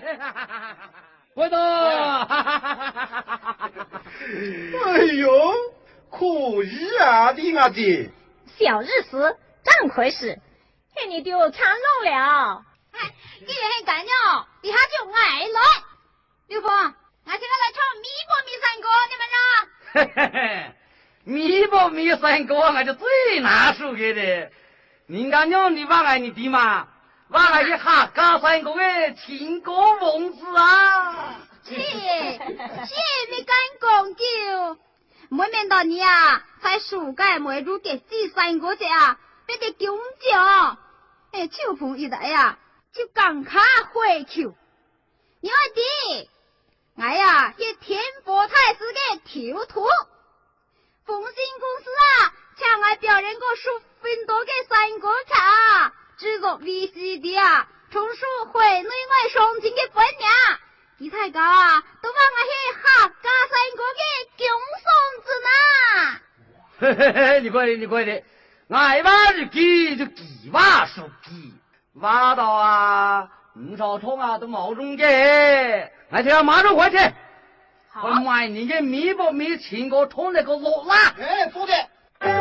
回头。 哎呦，可以啊，你阿姐。 小日子真亏是，嘿你就看漏了。 哎，既然很干了，你下就爱了。刘峰，我现在来唱米波米三歌，你们让。 嘿嘿嘿，米波米三歌我就最拿手的。人家娘你忘爱你弟嘛？忘爱你哈嘎三个的情歌王子啊！ 切，没敢讲究。没面到你啊，在暑假没入给第三个节啊，别得恭敬。哎，秋风一来呀，就赶卡回去。你爱弟，哎呀，这天波太师的头图，风信公司啊，抢来表人个数分多给三个卡，制作 VCD 啊，从数会内外双亲的本娘。你太高啊，都忘了去哈嘎三个的穷孙子呢。 嘿嘿嘿，你快点，爱娃就给娃说给，娃到啊，唔少冲啊都冇中嘅，我就要马上回去。我买你个米不米情歌冲那个落啦。 哎，不的。